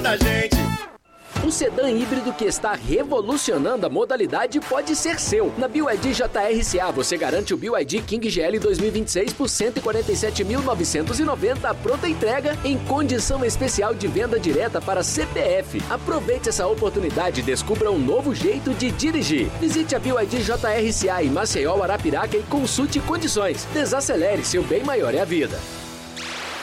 da gente. Um sedã híbrido que está revolucionando a modalidade pode ser seu. Na BYD JRCA você garante o BYD King GL 2026 por R$ 147.990 à pronta entrega em condição especial de venda direta para CPF. Aproveite essa oportunidade e descubra um novo jeito de dirigir. Visite a BYD JRCA em Maceió, Arapiraca e consulte condições. Desacelere, seu bem maior é a vida.